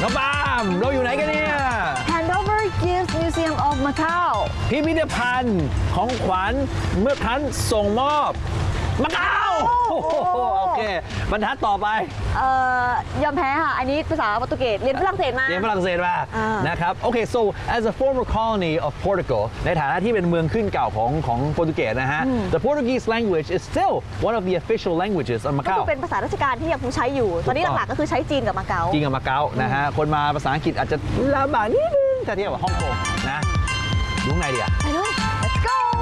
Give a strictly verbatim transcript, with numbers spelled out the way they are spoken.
น้องปาล์มเราอยู่ไหนกันเนี่ย Hanover Gifts Museum of Macau พิพิธภัณฑ์ของขวัญเมื่อครั้นส่งมอบมาเก๊าโอเคบรรทัดต่อไปเอ่อยอมแพ้ค่ะอันนี้ภาษาโปรตุเกสเรียนฝรั่งเศสมาเรียนฝรั่งเศสมานะครับโอเค so as a former colony of Portugal ในฐานะที่เป็นเมืองขึ้นเก่าของของโปรตุเกสนะฮะ the Portuguese language is still one of the official languages of ก็ Macau คือเป็นภาษาราชการที่ยังคงใช้อยู่ตอนนี้หลักๆก็คือใช้จีนกับมาเก๊าจีนกับมาเก๊านะฮะคนมาภาษาอังกฤษอาจจะลำบากนิดนึงถ้าเทียบกับฮ่องกงนะดูไงดีอะไปเลย